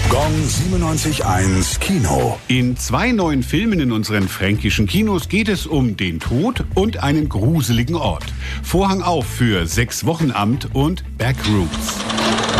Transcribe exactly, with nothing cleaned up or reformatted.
Gong siebenundneunzig Komma eins Kino. In zwei neuen Filmen in unseren fränkischen Kinos geht es um den Tod und einen gruseligen Ort. Vorhang auf für Sechs Wochen Amt und Backrooms.